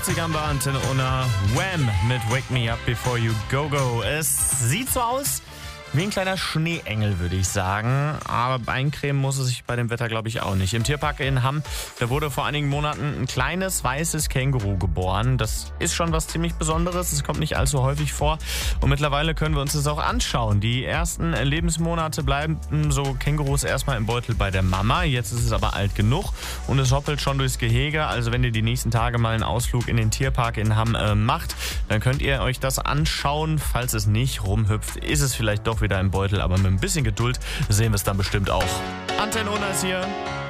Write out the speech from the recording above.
bei Antenne Unna, Wham mit Wake Me Up Before You Go Go. Es sieht so aus wie ein kleiner Schneeengel, würde ich sagen. Aber eincremen muss es sich bei dem Wetter, glaube ich, auch nicht. Im Tierpark in Hamm, da wurde vor einigen Monaten ein kleines weißes Känguru geboren. Das ist schon was ziemlich Besonderes. Es kommt nicht allzu häufig vor. Und mittlerweile können wir uns das auch anschauen. Die ersten Lebensmonate bleiben so Kängurus erstmal im Beutel bei der Mama. Jetzt ist es aber alt genug und es hoppelt schon durchs Gehege. Also wenn ihr die nächsten Tage mal einen Ausflug in den Tierpark in Hamm macht, dann könnt ihr euch das anschauen. Falls es nicht rumhüpft, ist es vielleicht doch wieder im Beutel, aber mit ein bisschen Geduld sehen wir es dann bestimmt auch. Antenne Unna ist hier.